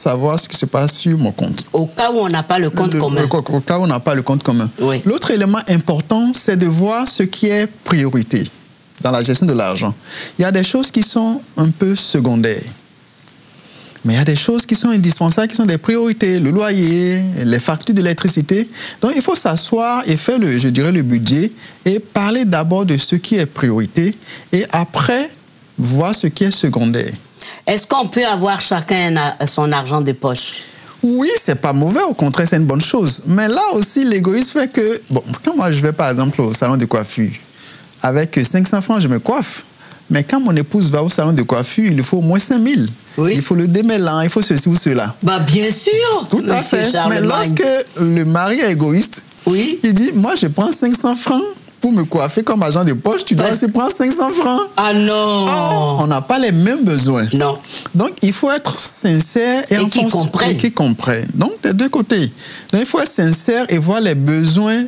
savoir ce qui se passe sur mon compte. Au cas où on n'a pas le compte commun. Au cas où on n'a pas le compte commun. Oui. L'autre élément important, c'est de voir ce qui est priorité dans la gestion de l'argent. Il y a des choses qui sont un peu secondaires. Mais il y a des choses qui sont indispensables, qui sont des priorités, le loyer, les factures d'électricité. Donc, il faut s'asseoir et faire, le budget et parler d'abord de ce qui est priorité et après, voir ce qui est secondaire. Est-ce qu'on peut avoir chacun son argent de poche? Oui, c'est pas mauvais, au contraire, c'est une bonne chose. Mais là aussi, l'égoïsme fait que... Bon, quand moi, je vais par exemple au salon de coiffure, avec 500 francs, je me coiffe. Mais quand mon épouse va au salon de coiffure, il lui faut au moins 5 000. Oui. Il faut le démêlant, il faut ceci ou cela. Bah, bien sûr. Tout à fait. Mais lorsque le mari est égoïste, oui, il dit, moi, je prends 500 francs pour me coiffer comme agent de poche, tu dois aussi prendre 500 francs. Ah non! Oh, on n'a pas les mêmes besoins. Non. Donc, il faut être sincère et qui comprenne. Donc, des deux côtés. Donc, il faut être sincère et voir les besoins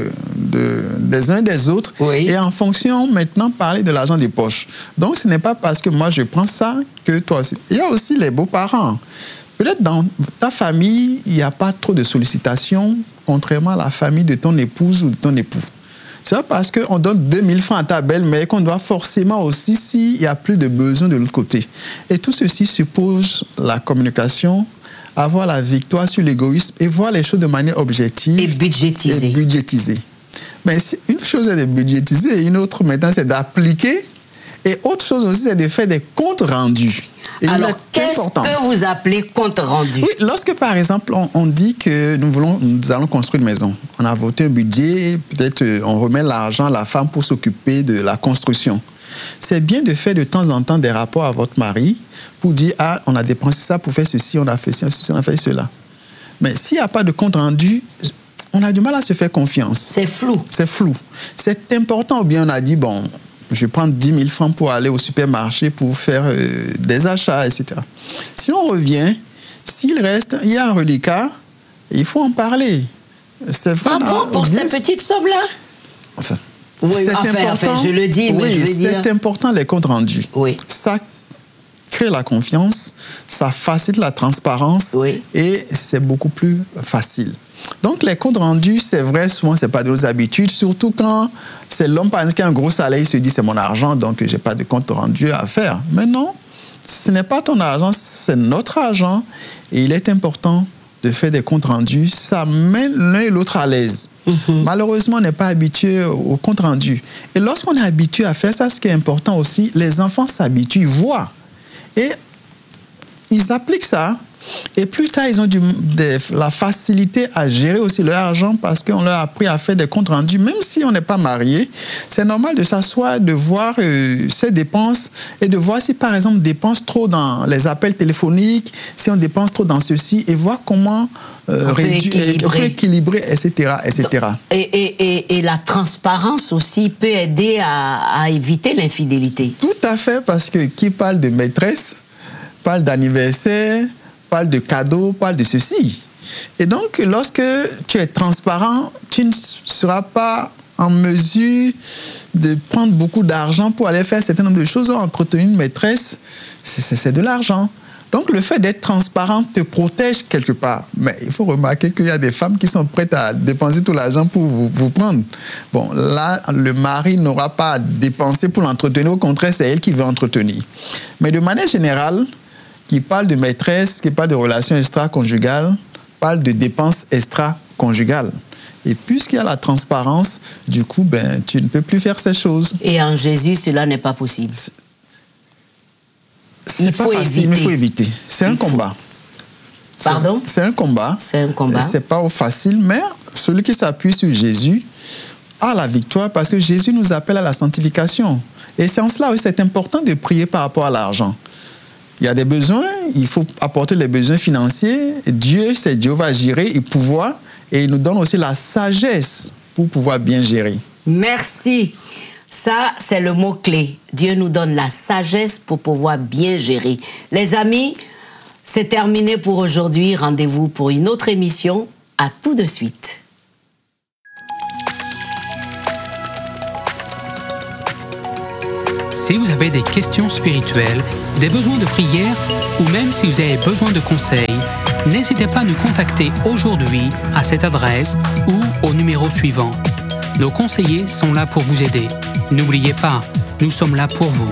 des uns et des autres. Oui. Et en fonction, maintenant, parler de l'argent des poches. Donc, ce n'est pas parce que moi, je prends ça que toi aussi. Il y a aussi les beaux-parents. Peut-être dans ta famille, il n'y a pas trop de sollicitations, contrairement à la famille de ton épouse ou de ton époux. C'est pas parce qu'on donne 2000 francs à ta belle-mère qu'on doit forcément aussi, s'il n'y a plus de besoin de l'autre côté. Et tout ceci suppose la communication, avoir la victoire sur l'égoïsme et voir les choses de manière objective. Et budgétiser. Mais une chose est de budgétiser et une autre maintenant c'est d'appliquer. Et autre chose aussi c'est de faire des comptes rendus. Et alors, qu'est-ce que vous appelez compte rendu? Oui, lorsque par exemple on dit que nous allons construire une maison, on a voté un budget, peut-être on remet l'argent à la femme pour s'occuper de la construction. C'est bien de faire de temps en temps des rapports à votre mari pour dire « Ah, on a dépensé ça pour faire ceci, on a fait ceci, on a fait cela ». Mais s'il n'y a pas de compte rendu, on a du mal à se faire confiance. C'est flou. C'est flou. C'est important, ou bien on a dit « Bon, je prends 10 000 francs pour aller au supermarché pour faire des achats, etc. » Si on revient, s'il reste, il y a un reliquat, il faut en parler. C'est vrai. Ah bon, pour cette petite somme-là? Enfin, oui, c'est important, je le dis, mais je veux dire... c'est important les comptes rendus. Oui. Ça crée la confiance, ça facilite la transparence et c'est beaucoup plus facile. Donc, les comptes rendus, c'est vrai, souvent, ce n'est pas de nos habitudes, surtout quand c'est l'homme, par exemple, qui a un gros salaire, il se dit, c'est mon argent, donc je n'ai pas de compte rendu à faire. Mais non, ce n'est pas ton argent, c'est notre argent. Et il est important de faire des comptes rendus. Ça met l'un et l'autre à l'aise. Malheureusement, on n'est pas habitué au compte rendu. Et lorsqu'on est habitué à faire ça, ce qui est important aussi, les enfants s'habituent, ils voient. Et ils appliquent ça. Et plus tard, ils ont la facilité à gérer aussi leur argent parce qu'on leur a appris à faire des comptes rendus. Même si on n'est pas marié, c'est normal de s'asseoir, de voir ses dépenses et de voir si, par exemple, on dépense trop dans les appels téléphoniques, si on dépense trop dans ceci et voir comment équilibrer, etc. etc. Et la transparence aussi peut aider à éviter l'infidélité. Tout à fait, parce que qui parle de maîtresse, parle d'anniversaire, parle de cadeaux, parle de ceci. Et donc, lorsque tu es transparent, tu ne seras pas en mesure de prendre beaucoup d'argent pour aller faire un certain nombre de choses. Entretenir une maîtresse, c'est de l'argent. Donc, le fait d'être transparent te protège quelque part. Mais il faut remarquer qu'il y a des femmes qui sont prêtes à dépenser tout l'argent pour vous prendre. Bon, là, le mari n'aura pas à dépenser pour l'entretenir. Au contraire, c'est elle qui veut entretenir. Mais de manière générale, qui parle de maîtresse, qui parle de relations extra-conjugales, parle de dépenses extra-conjugales. Et puisqu'il y a la transparence, du coup, tu ne peux plus faire ces choses. Et en Jésus, cela n'est pas possible. Il faut éviter. C'est un combat. Pardon? C'est un combat. C'est un combat. C'est pas facile, mais celui qui s'appuie sur Jésus a la victoire parce que Jésus nous appelle à la sanctification. Et c'est en cela aussi, c'est important de prier par rapport à l'argent. Il y a des besoins, il faut apporter les besoins financiers. Dieu, c'est Jéhovah Jireh, il pouvoir, et il nous donne aussi la sagesse pour pouvoir bien gérer. Merci. Ça, c'est le mot-clé. Dieu nous donne la sagesse pour pouvoir bien gérer. Les amis, c'est terminé pour aujourd'hui. Rendez-vous pour une autre émission. À tout de suite. Si vous avez des questions spirituelles, des besoins de prière ou même si vous avez besoin de conseils, N'hésitez pas à nous contacter aujourd'hui à cette adresse ou au numéro suivant. Nos conseillers sont là pour vous aider. N'oubliez pas, nous sommes là pour vous.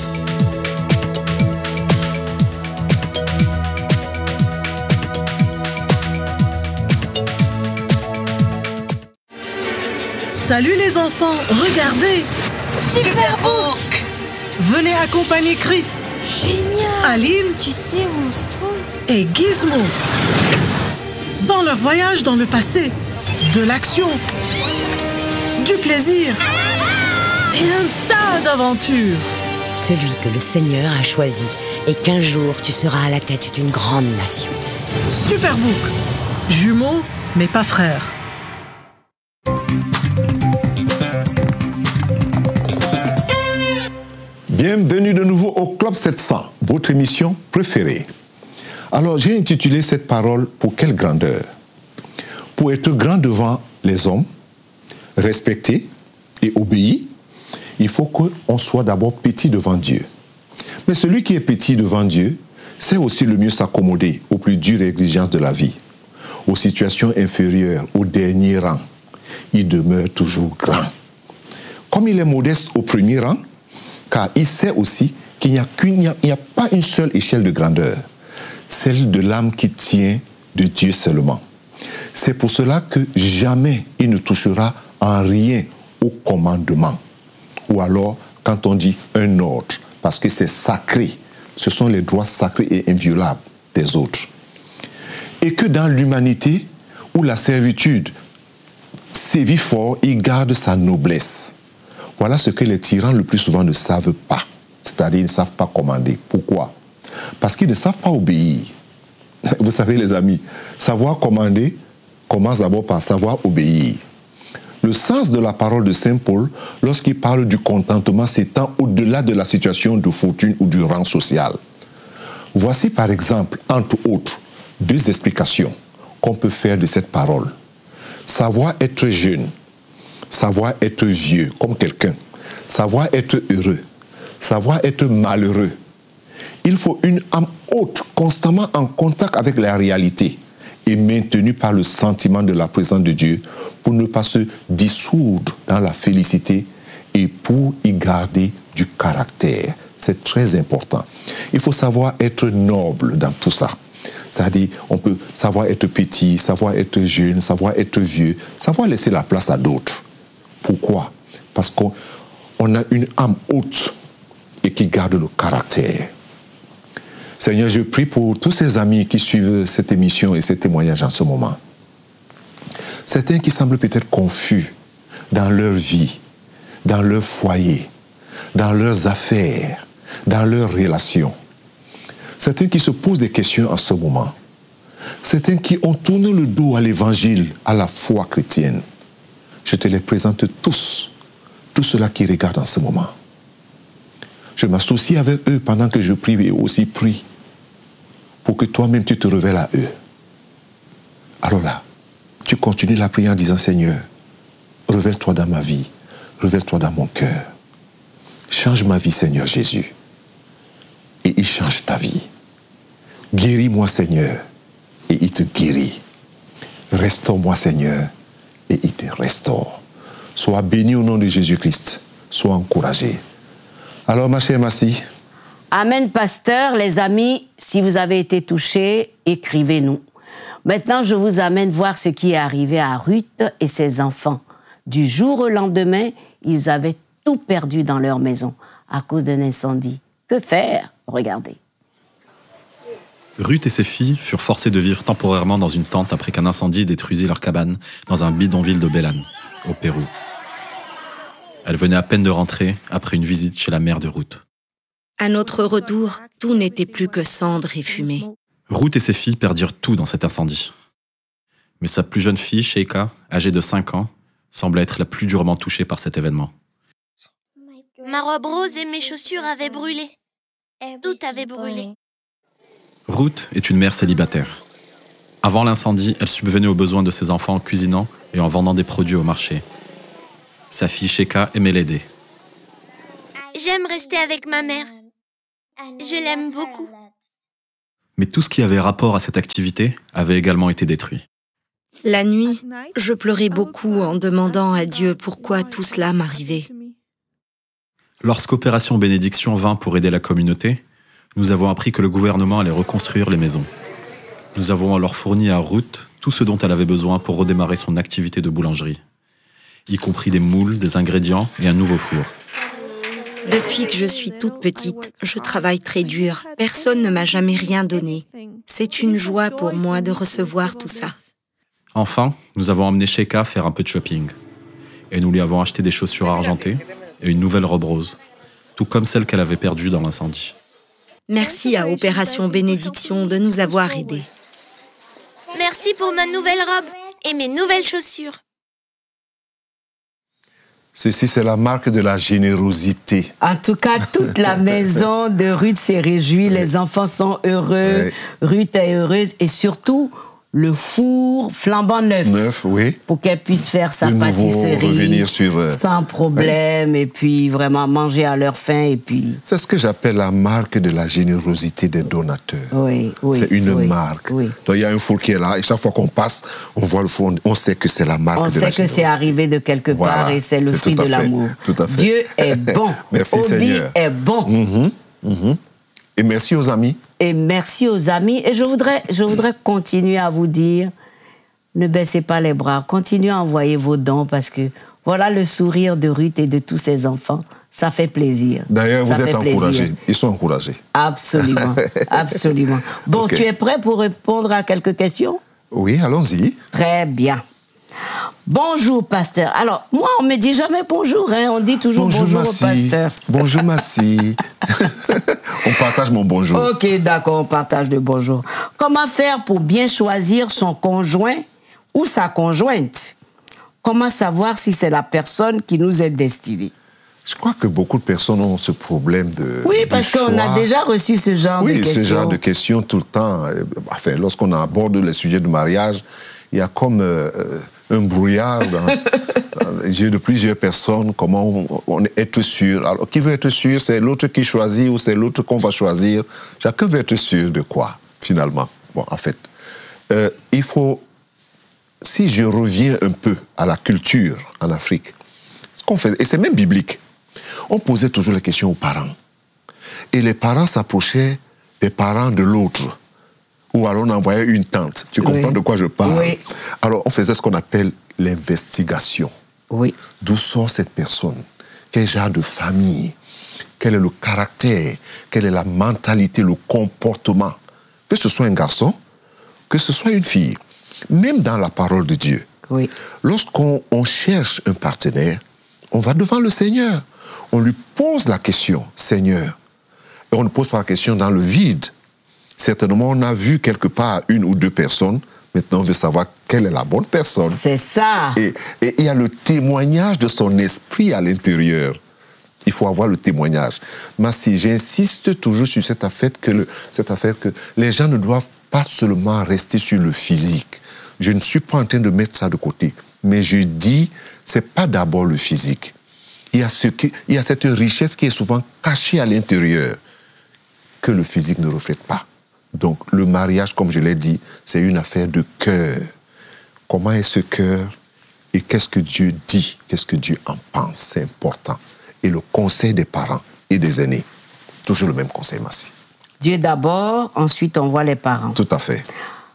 Salut les enfants, regardez! Superbook! Venez accompagner Chris, Génial! Aline Tu sais où on se trouve? et Gizmo dans leur voyage dans le passé. De l'action, du plaisir et un tas d'aventures. Celui que le Seigneur a choisi et qu'un jour tu seras à la tête d'une grande nation. Superbook, jumeaux mais pas frères. Bienvenue de nouveau au Club 700, votre émission préférée. Alors, j'ai intitulé cette parole « Pour quelle grandeur ?» Pour être grand devant les hommes, respecté et obéi, il faut qu'on soit d'abord petit devant Dieu. Mais celui qui est petit devant Dieu sait aussi le mieux s'accommoder aux plus dures exigences de la vie, aux situations inférieures, au dernier rang. Il demeure toujours grand. Comme il est modeste au premier rang, car il sait aussi qu'il n'y a pas une seule échelle de grandeur, celle de l'âme qui tient de Dieu seulement. C'est pour cela que jamais il ne touchera en rien au commandement. Ou alors, quand on dit un ordre, parce que c'est sacré, ce sont les droits sacrés et inviolables des autres. Et que dans l'humanité, où la servitude sévit fort, il garde sa noblesse. Voilà ce que les tyrans le plus souvent ne savent pas. C'est-à-dire, ils ne savent pas commander. Pourquoi? Parce qu'ils ne savent pas obéir. Vous savez, les amis, savoir commander commence d'abord par savoir obéir. Le sens de la parole de Saint Paul, lorsqu'il parle du contentement, s'étend au-delà de la situation de fortune ou du rang social. Voici par exemple, entre autres, deux explications qu'on peut faire de cette parole. Savoir être jeune, savoir être vieux, comme quelqu'un, savoir être heureux, savoir être malheureux. Il faut une âme haute, constamment en contact avec la réalité et maintenue par le sentiment de la présence de Dieu pour ne pas se dissoudre dans la félicité et pour y garder du caractère. C'est très important. Il faut savoir être noble dans tout ça. C'est-à-dire, on peut savoir être petit, savoir être jeune, savoir être vieux, savoir laisser la place à d'autres. Pourquoi? Parce qu'on a une âme haute et qui garde le caractère. Seigneur, je prie pour tous ces amis qui suivent cette émission et ces témoignages en ce moment. Certains qui semblent peut-être confus dans leur vie, dans leur foyer, dans leurs affaires, dans leurs relations. Certains qui se posent des questions en ce moment. Certains qui ont tourné le dos à l'évangile, à la foi chrétienne. Je te les présente tous ceux-là qui regardent en ce moment. Je m'associe avec eux pendant que je prie et aussi prie pour que toi-même tu te révèles à eux. Alors là, tu continues la prière en disant, Seigneur, révèle-toi dans ma vie, révèle-toi dans mon cœur. Change ma vie, Seigneur Jésus. Et il change ta vie. Guéris-moi, Seigneur, et il te guérit. Restaure-moi, Seigneur, et il te restaure. Sois béni au nom de Jésus-Christ. Sois encouragé. Alors, ma chère Massi. Amen, pasteur. Les amis, si vous avez été touchés, écrivez-nous. Maintenant, je vous amène voir ce qui est arrivé à Ruth et ses enfants. Du jour au lendemain, ils avaient tout perdu dans leur maison à cause d'un incendie. Que faire? Regardez. Ruth et ses filles furent forcées de vivre temporairement dans une tente après qu'un incendie détruisit leur cabane dans un bidonville de Belén, au Pérou. Elles venaient à peine de rentrer après une visite chez la mère de Ruth. À notre retour, tout n'était plus que cendres et fumée. Ruth et ses filles perdirent tout dans cet incendie. Mais sa plus jeune fille, Sheikha, âgée de 5 ans, semblait être la plus durement touchée par cet événement. Ma robe rose et mes chaussures avaient brûlé. Tout avait brûlé. Ruth est une mère célibataire. Avant l'incendie, elle subvenait aux besoins de ses enfants en cuisinant et en vendant des produits au marché. Sa fille Sheikha aimait l'aider. J'aime rester avec ma mère. Je l'aime beaucoup. Mais tout ce qui avait rapport à cette activité avait également été détruit. La nuit, je pleurais beaucoup en demandant à Dieu pourquoi tout cela m'arrivait. Lorsqu'Opération Bénédiction vint pour aider la communauté, nous avons appris que le gouvernement allait reconstruire les maisons. Nous avons alors fourni à Ruth tout ce dont elle avait besoin pour redémarrer son activité de boulangerie, y compris des moules, des ingrédients et un nouveau four. Depuis que je suis toute petite, je travaille très dur. Personne ne m'a jamais rien donné. C'est une joie pour moi de recevoir tout ça. Enfin, nous avons emmené Sheka faire un peu de shopping. Et nous lui avons acheté des chaussures argentées et une nouvelle robe rose, tout comme celle qu'elle avait perdue dans l'incendie. Merci à Opération Bénédiction de nous avoir aidés. Merci pour ma nouvelle robe et mes nouvelles chaussures. Ceci, c'est la marque de la générosité. En tout cas, toute la maison de Ruth s'est réjouie. Les enfants sont heureux. Ruth est heureuse. Et surtout, le four flambant neuf. Oui. Pour qu'elle puisse faire sa pâtisserie revenir sur, sans problème. Et puis, vraiment manger à leur faim. Et puis... C'est ce que j'appelle la marque de la générosité des donateurs. Oui. C'est une marque. Oui. Donc, il y a un four qui est là. Et chaque fois qu'on passe, on voit le four. On sait que c'est la marque de la générosité. On sait que c'est arrivé de quelque part et c'est le fruit de l'amour. Tout à fait. Dieu est bon. Merci, Obi Seigneur. est bon. Et merci aux amis. Et merci aux amis. Et je voudrais continuer à vous dire, ne baissez pas les bras. Continuez à envoyer vos dons parce que voilà le sourire de Ruth et de tous ses enfants. Ça fait plaisir. D'ailleurs, vous êtes encouragés. Ils sont encouragés. Absolument. Absolument. Bon, Okay. Tu es prêt pour répondre à quelques questions? Oui, allons-y. Très bien. Bonjour, pasteur. Alors, moi, on me dit jamais bonjour, hein. On dit toujours bonjour au pasteur. Bonjour, Massi. On partage mon bonjour. Ok, d'accord, on partage le bonjour. Comment faire pour bien choisir son conjoint ou sa conjointe? Comment savoir si c'est la personne qui nous est destinée? Je crois que beaucoup de personnes ont ce problème de Oui, parce qu'on a déjà reçu ce genre de questions. Oui, ce genre de questions tout le temps. Enfin, lorsqu'on aborde le sujet du mariage, il y a comme un brouillard dans les yeux de plusieurs personnes. Comment on être sûr? Alors, qui veut être sûr? C'est l'autre qui choisit ou c'est l'autre qu'on va choisir? Chacun veut être sûr de quoi, finalement? Bon, en fait, il faut... Si je reviens un peu à la culture en Afrique, ce qu'on fait, et c'est même biblique, on posait toujours la question aux parents. Et les parents s'approchaient des parents de l'autre. Ou alors on envoyait une tante. Tu comprends de quoi je parle? Oui. Alors on faisait ce qu'on appelle l'investigation. Oui. D'où sort cette personne? Quel genre de famille? Quel est le caractère? Quelle est la mentalité, le comportement? Que ce soit un garçon, que ce soit une fille. Même dans la parole de Dieu. Oui. Lorsqu'on cherche un partenaire, on va devant le Seigneur. On lui pose la question, Seigneur. Et on ne pose pas la question dans le vide. Certainement, on a vu quelque part une ou deux personnes. Maintenant, on veut savoir quelle est la bonne personne. C'est ça. Et il y a le témoignage de son esprit à l'intérieur. Il faut avoir le témoignage. Mais si j'insiste toujours sur cette affaire que les gens ne doivent pas seulement rester sur le physique. Je ne suis pas en train de mettre ça de côté. Mais je dis, c'est pas d'abord le physique. Il y a cette richesse qui est souvent cachée à l'intérieur que le physique ne reflète pas. Donc, le mariage, comme je l'ai dit, c'est une affaire de cœur. Comment est ce cœur et qu'est-ce que Dieu dit? Qu'est-ce que Dieu en pense? C'est important. Et le conseil des parents et des aînés. Toujours le même conseil, Massi. Dieu d'abord, ensuite on voit les parents. Tout à fait.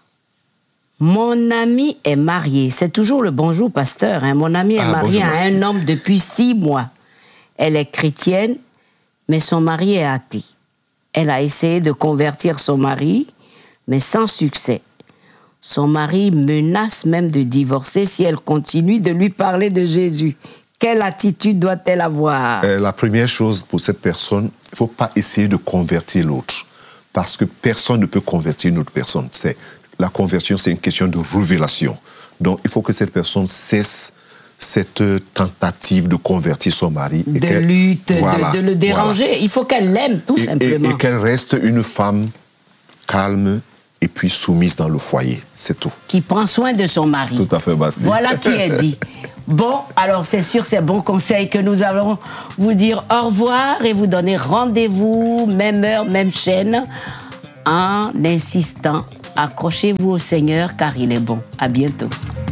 Mon ami est marié. C'est toujours le bonjour, pasteur. Hein. Mon ami est marié à un homme depuis 6 mois. Elle est chrétienne, mais son mari est athée. Elle a essayé de convertir son mari, mais sans succès. Son mari menace même de divorcer si elle continue de lui parler de Jésus. Quelle attitude doit-elle avoir? La première chose pour cette personne, il ne faut pas essayer de convertir l'autre. Parce que personne ne peut convertir une autre personne. La conversion, c'est une question de révélation. Donc, il faut que cette personne cesse cette tentative de convertir son mari. De lutte, de le déranger. Voilà. Il faut qu'elle l'aime, tout simplement. Et qu'elle reste une femme calme et puis soumise dans le foyer. C'est tout. Qui prend soin de son mari. Tout à fait, Bassi. Voilà qui est dit. Bon, alors c'est sur ces bons conseils que nous allons vous dire au revoir et vous donner rendez-vous, même heure, même chaîne, en insistant. Accrochez-vous au Seigneur car il est bon. À bientôt.